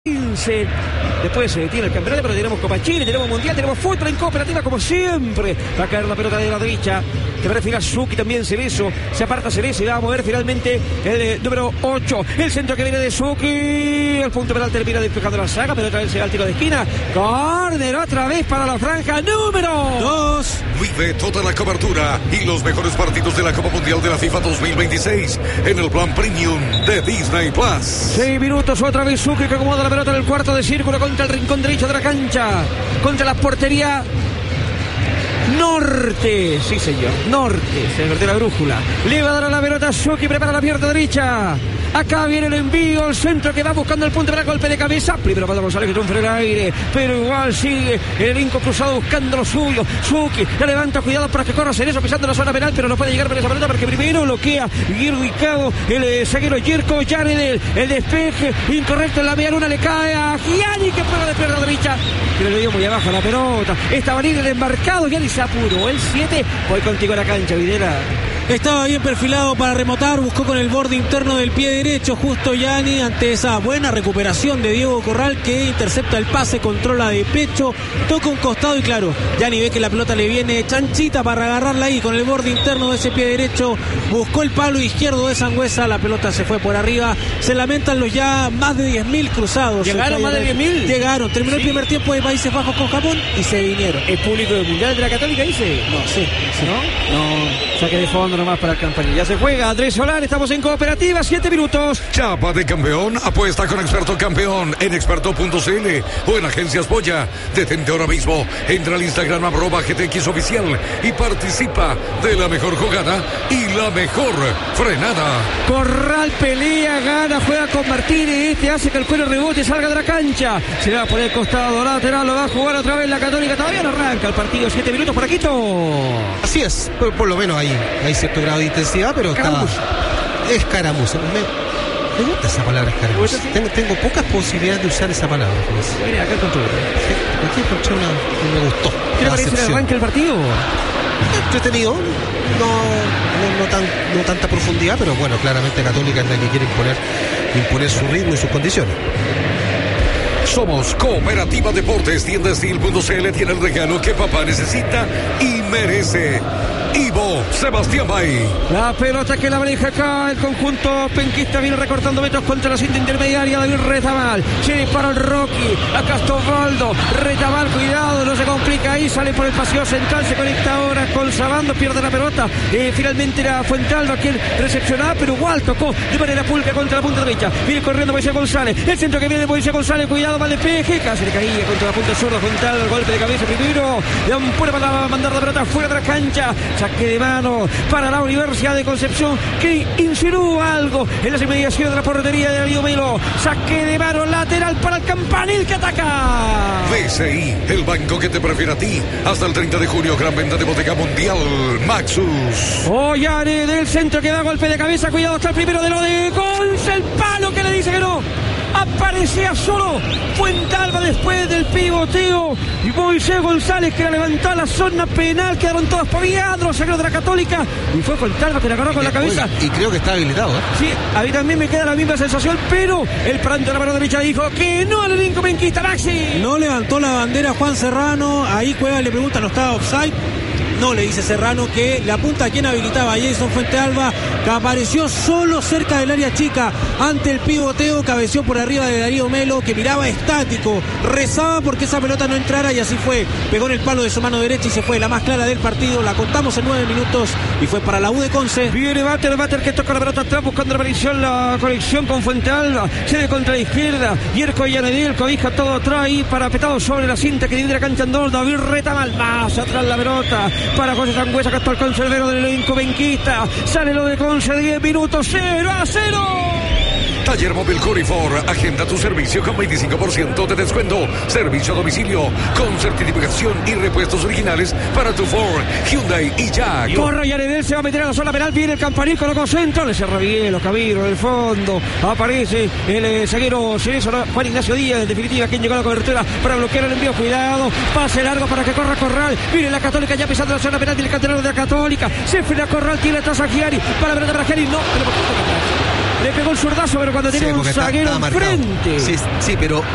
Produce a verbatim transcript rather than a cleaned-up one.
quince. Después se detiene el campeonato, pero tenemos Copa Chile, tenemos Mundial, tenemos fútbol en cooperativa como siempre. Va a caer la pelota de la derecha. Que prefiere Suki también Cerezo. Se aparta Cerezo y va a mover finalmente el eh, número ocho. El centro que viene de Suki. El punto penal termina despejando la saga, pero otra vez se va al tiro de esquina. Córner otra vez para la franja número dos. Vive toda la cobertura y los mejores partidos de la Copa Mundial de la FIFA dos mil veintiséis en el plan Premium de Disney Plus. Seis minutos, otra vez Suki que acomoda la pelota en el cuarto de círculo contra el rincón derecho de la cancha. Contra la portería norte, sí señor, norte, se perdió la brújula. Le va a dar a la pelota Suki, prepara la pierna derecha. Acá viene el envío, el centro que va buscando el punto para el golpe de cabeza. Primero para González que triunfa en el aire, pero igual sigue el elenco cruzado buscando lo suyo. Suki la levanta, cuidado para que corra Cerezo pisando la zona penal, pero no puede llegar por esa pelota porque primero bloquea y ubicado el eh, zaguero Yerko Yaredel. El despeje incorrecto en la media luna le cae a Gianni que pega de pierna derecha, pero le dio muy abajo la pelota. Estaba libre el embarcado, Gianni se apuró. El siete, voy contigo a la cancha, Videla. Estaba bien perfilado para remotar, buscó con el borde interno del pie derecho justo Gianni ante esa buena recuperación de Diego Corral que intercepta el pase, controla de pecho, toca un costado y claro, Gianni ve que la pelota le viene chanchita para agarrarla ahí con el borde interno de ese pie derecho, buscó el palo izquierdo de Sangüesa, la pelota se fue por arriba, se lamentan los ya más de diez mil cruzados. ¿Llegaron más de diez mil? Llegaron, terminó sí. El primer tiempo de Países Bajos con Japón y se vinieron. ¿El público del Mundial de la Católica dice? No, sí, sí. ¿No? No, saque de fondo nomás para el campaña. Ya se juega, Andrés Solar, estamos en cooperativa, siete minutos. Chapa de campeón, apuesta con Experto Campeón en experto punto c l o en Agencias Polla. Detente ahora mismo, entra al Instagram arroba G T X oficial y participa de la mejor jugada y la mejor frenada. Corral pelea, gana, juega con Martínez, este hace que el cuero rebote salga de la cancha. Se va por el costado lateral, lo va a jugar otra vez la Católica, todavía no arranca el partido, siete minutos por Aquito. Así es, por, por lo menos hay, hay cierto grado de intensidad, pero Caramuz. está escaramuza. Me, me gusta esa palabra escaramuza. Tengo, tengo pocas posibilidades de usar esa palabra. Pues. Mira, acá el control. Sí, aquí encontré una que me gustó. ¿Qué le parece el arranque del partido? Entretenido, no, no, no, tan, no tanta profundidad, pero bueno, claramente Católica es la que quiere imponer, imponer su ritmo y sus condiciones. Somos Cooperativa Deportes, tienda steel punto c l tiene el regalo que papá necesita y merece. Ivo Sebastián Bay. La pelota que la maneja acá el conjunto penquista, viene recortando metros contra la cinta intermediaria. David Retamal, se dispara el Rocky, acá está Osvaldo Retamal, cuidado, no se complica ahí, sale por el pasillo central, se conecta ahora con Sabando, pierde la pelota, eh, finalmente era Fuentalba quien recepcionaba, pero igual tocó de manera pulca contra la punta derecha, viene corriendo Moisés González, el centro que viene de Moisés González, cuidado, mal despeje, casi le caía contra la punta zurda, Fuentalba, el golpe de cabeza primero, le dan pura para mandar la pelota fuera de la cancha, saque de mano para la Universidad de Concepción que insinúa algo en las inmediaciones de la portería de Darío Melo. Saque de mano lateral para el Campanil que ataca. B C I, el banco que te prefiere a ti. Hasta el treinta de junio, gran venta de bodega mundial Maxus. Ollane del centro que da golpe de cabeza, cuidado hasta el primero de lo de Gonz, el palo que le dice que no. Aparecía solo Fuentalba después del pivoteo y Moisés González que la levantó a la zona penal, quedaron todos paviados los saqueros de la Católica y fue Fuentalba que la agarró con la cabeza. Y creo que está habilitado, ¿eh? Sí, a mí también me queda la misma sensación, pero el pranto de la mano derecha dijo que no al elenco penquista. Maxi no levantó la bandera Juan Serrano, ahí Cueva le pregunta, ¿no estaba offside? No, le dice Serrano que le apunta a quien habilitaba a Jason Fuentealba, que apareció solo cerca del área chica ante el pivoteo, cabeció por arriba de Darío Melo, que miraba estático, rezaba porque esa pelota no entrara y así fue, pegó en el palo de su mano derecha y se fue, la más clara del partido, la contamos en nueve minutos y fue para la U de Conce. Viene Bater, Bater que toca la pelota atrás buscando la aparición, la conexión con Fuentealba, se de contra la izquierda, Yerko Yanedil cobija todo atrás ahí, parapetado sobre la cinta que divide la cancha en dos, David Retamal, más atrás la pelota para José Sangüesa, que está el conservero del elenco benquista. Sale lo de Conce, diez minutos, cero a cero. Taller Móvil Curifor, agenda tu servicio con veinticinco por ciento de descuento. Servicio a domicilio con certificación y repuestos originales para tu Ford, Hyundai y Jack. Corre Yaredel, se va a meter a la zona penal, viene el Campanil, colocó centro, le cerra bien los Camilo en el fondo. Aparece el eh, zaguero Cerezo, Juan Ignacio Díaz, en definitiva, quien llegó a la cobertura para bloquear el envío. Cuidado, pase largo para que corra Corral. Viene la Católica ya pisando la zona penal, viene el canterano de la Católica. Se frena Corral, tiene atrás a Giari para ver a Giari, no, pero le pegó el zurdazo, pero cuando tiene sí, un zaguero enfrente. Sí, sí, pero